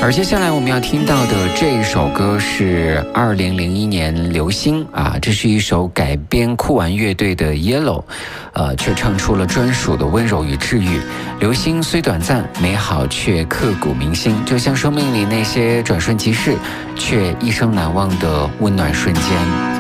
而接下来我们要听到的这一首歌是2001年刘星这是一首改编酷玩乐队的 Yellow， 却唱出了专属的温柔与治愈。流星虽短暂，美好却刻骨铭心，就像生命里那些转瞬即逝却一生难忘的温暖瞬间。